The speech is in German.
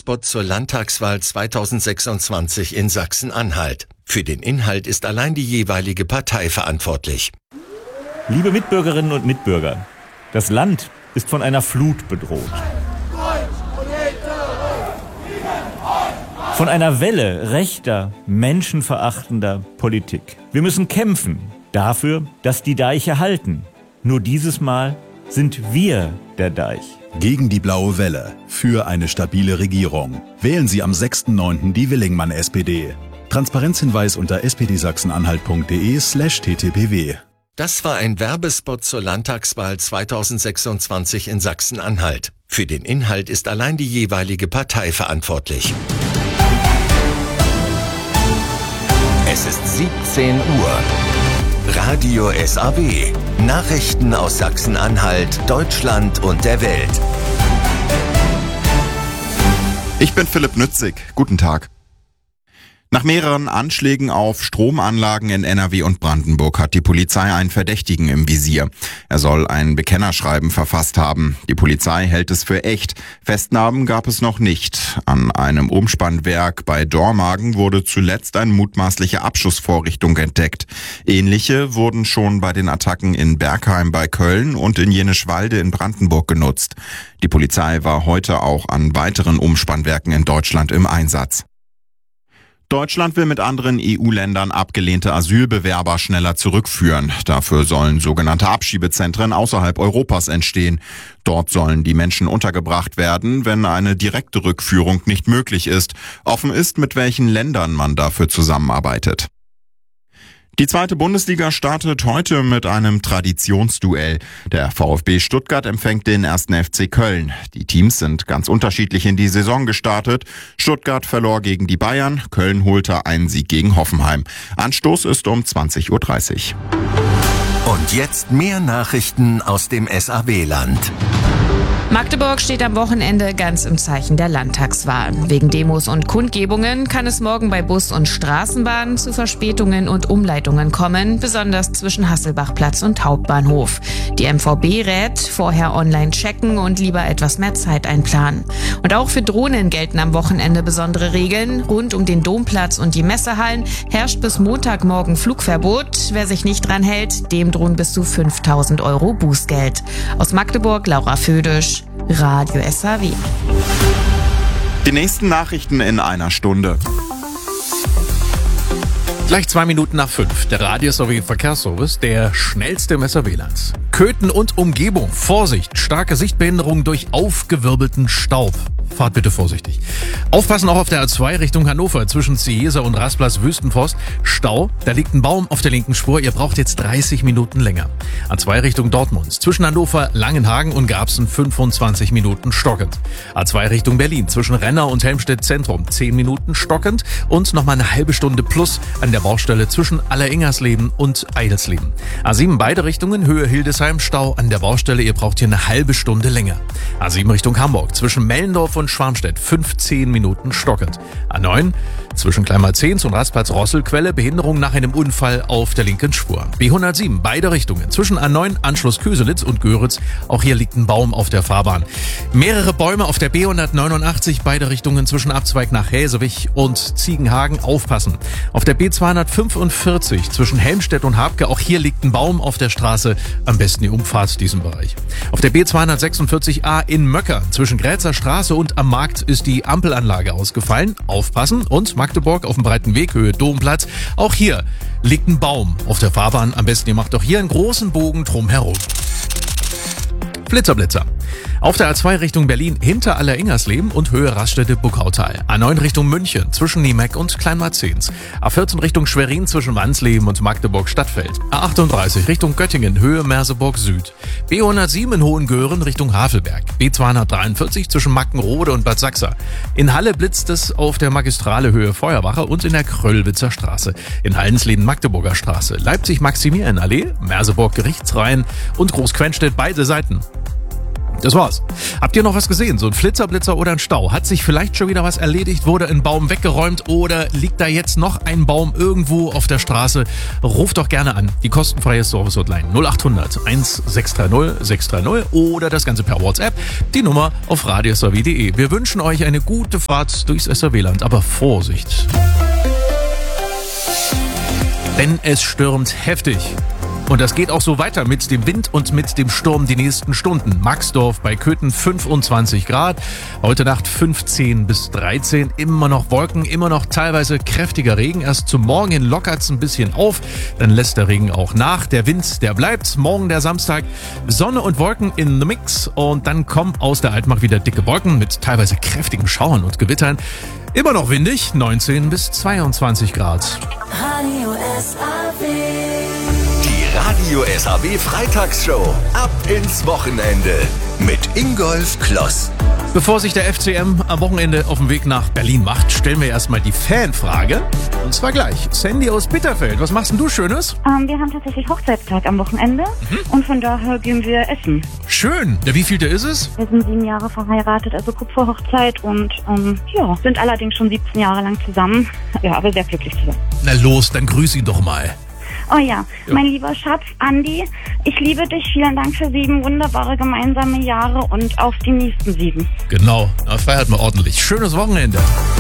Werbespot zur Landtagswahl 2026 in Sachsen-Anhalt. Für den Inhalt ist allein die jeweilige Partei verantwortlich. Liebe Mitbürgerinnen und Mitbürger, das Land ist von einer Flut bedroht. Von einer Welle rechter, menschenverachtender Politik. Wir müssen kämpfen dafür, dass die Deiche halten. Nur dieses Mal sind wir der Deich. Gegen die blaue Welle. Für eine stabile Regierung. Wählen Sie am 6.9. die Willingmann-SPD. Transparenzhinweis unter spdsachsenanhalt.de/ttpw. Das war ein Werbespot zur Landtagswahl 2026 in Sachsen-Anhalt. Für den Inhalt ist allein die jeweilige Partei verantwortlich. Es ist 17 Uhr. Radio SAW. Nachrichten aus Sachsen-Anhalt, Deutschland und der Welt. Ich bin Philipp Nützig. Guten Tag. Nach mehreren Anschlägen auf Stromanlagen in NRW und Brandenburg hat die Polizei einen Verdächtigen im Visier. Er soll ein Bekennerschreiben verfasst haben. Die Polizei hält es für echt. Festnahmen gab es noch nicht. An einem Umspannwerk bei Dormagen wurde zuletzt eine mutmaßliche Abschussvorrichtung entdeckt. Ähnliche wurden schon bei den Attacken in Bergheim bei Köln und in Jenischwalde in Brandenburg genutzt. Die Polizei war heute auch an weiteren Umspannwerken in Deutschland im Einsatz. Deutschland will mit anderen EU-Ländern abgelehnte Asylbewerber schneller zurückführen. Dafür sollen sogenannte Abschiebezentren außerhalb Europas entstehen. Dort sollen die Menschen untergebracht werden, wenn eine direkte Rückführung nicht möglich ist. Offen ist, mit welchen Ländern man dafür zusammenarbeitet. Die zweite Bundesliga startet heute mit einem Traditionsduell. Der VfB Stuttgart empfängt den 1. FC Köln. Die Teams sind ganz unterschiedlich in die Saison gestartet. Stuttgart verlor gegen die Bayern, Köln holte einen Sieg gegen Hoffenheim. Anstoß ist um 20.30 Uhr. Und jetzt mehr Nachrichten aus dem SAW-Land. Magdeburg steht am Wochenende ganz im Zeichen der Landtagswahl. Wegen Demos und Kundgebungen kann es morgen bei Bus und Straßenbahnen zu Verspätungen und Umleitungen kommen, besonders zwischen Hasselbachplatz und Hauptbahnhof. Die MVB rät, vorher online checken und lieber etwas mehr Zeit einplanen. Und auch für Drohnen gelten am Wochenende besondere Regeln. Rund um den Domplatz und die Messehallen herrscht bis Montagmorgen Flugverbot. Wer sich nicht dran hält, dem drohen bis zu 5.000 € Bußgeld. Aus Magdeburg, Laura Födisch, Radio SAW. Die nächsten Nachrichten in einer Stunde. Gleich 2 Minuten nach 5. Der Radio SAW Verkehrsservice, der schnellste im SAW-Land. Köthen und Umgebung. Vorsicht, starke Sichtbehinderung durch aufgewirbelten Staub. Fahrt bitte vorsichtig. Aufpassen auch auf der A2 Richtung Hannover zwischen Ciesa und Rastplatz Wüstenforst. Stau, da liegt ein Baum auf der linken Spur. Ihr braucht jetzt 30 Minuten länger. A2 Richtung Dortmund zwischen Hannover, Langenhagen und Garbsen 25 Minuten stockend. A2 Richtung Berlin zwischen Renner und Helmstedt Zentrum 10 Minuten stockend und nochmal eine halbe Stunde plus an der Baustelle zwischen Alleringersleben und Eidelsleben. A7 beide Richtungen, Höhe Hildesheim, Stau an der Baustelle. Ihr braucht hier eine halbe Stunde länger. A7 Richtung Hamburg zwischen Mellendorf und Schwarmstedt 15 Minuten stockend. A9 zwischen Kleinmalzens und Rastplatz Rosselquelle Behinderung nach einem Unfall auf der linken Spur. B107 beide Richtungen zwischen A9 Anschluss Köselitz und Göritz. Auch hier liegt ein Baum auf der Fahrbahn. Mehrere Bäume auf der B189 beide Richtungen zwischen Abzweig nach Häsewig und Ziegenhagen. Aufpassen. Auf der B245 zwischen Helmstedt und Habke. Auch hier liegt ein Baum auf der Straße. Am besten die Umfahrt diesem Bereich. Auf der B246a in Möcker zwischen Grätzer Straße und am Markt ist die Ampelanlage ausgefallen. Aufpassen. Und Magdeburg auf dem breiten Weg, Höhe Domplatz. Auch hier liegt ein Baum auf der Fahrbahn. Am besten ihr macht doch hier einen großen Bogen drumherum. Blitzer. Auf der A2 Richtung Berlin hinter Alleringersleben und Höhe Raststätte-Buckautal. A9 Richtung München zwischen Niemeck und Kleinmarzens. A14 Richtung Schwerin zwischen Wansleben und Magdeburg-Stadtfeld. A38 Richtung Göttingen, Höhe Merseburg Süd. B107 in Hohengören Richtung Havelberg. B243 zwischen Mackenrode und Bad Sachsa. In Halle blitzt es auf der Magistrale Höhe Feuerwache und in der Kröllwitzer Straße. In Haldensleben Magdeburger Straße. Leipzig Maximilianallee, Merseburg Gerichtsreihen und Großquenstedt beide Seiten. Das war's. Habt ihr noch was gesehen? So ein Flitzer, oder ein Stau? Hat sich vielleicht schon wieder was erledigt? Wurde ein Baum weggeräumt oder liegt da jetzt noch ein Baum irgendwo auf der Straße? Ruft doch gerne an. Die kostenfreie Service-Hotline 0800 1630 630 oder das Ganze per WhatsApp. Die Nummer auf radiosavi.de. Wir wünschen euch eine gute Fahrt durchs SRW-Land, aber Vorsicht. Denn es stürmt heftig. Und das geht auch so weiter mit dem Wind und mit dem Sturm die nächsten Stunden. Maxdorf bei Köthen 25 Grad, heute Nacht 15 bis 13, immer noch Wolken, immer noch teilweise kräftiger Regen. Erst zum Morgen hin lockert es ein bisschen auf, dann lässt der Regen auch nach. Der Wind, der bleibt. Morgen der Samstag, Sonne und Wolken in the Mix und dann kommen aus der Altmark wieder dicke Wolken mit teilweise kräftigen Schauern und Gewittern. Immer noch windig, 19 bis 22 Grad. Radio SAW. Die Radio SAW Freitagsshow. Ab ins Wochenende. Mit Ingolf Kloss. Bevor sich der FCM am Wochenende auf den Weg nach Berlin macht, stellen wir erstmal die Fanfrage. Und zwar gleich. Sandy aus Bitterfeld, was machst denn du Schönes? Wir haben tatsächlich Hochzeitstag am Wochenende und von daher gehen wir essen. Schön. Ja, wie vielte ist es? Wir sind 7 Jahre verheiratet, also kurz vor Hochzeit und sind allerdings schon 17 Jahre lang zusammen. Ja, aber sehr glücklich zusammen. Na los, dann grüß ihn doch mal. Oh ja, mein lieber Schatz, Andi, ich liebe dich. Vielen Dank für 7 wunderbare gemeinsame Jahre und auf die nächsten 7. Genau, na, feiert mal ordentlich. Schönes Wochenende.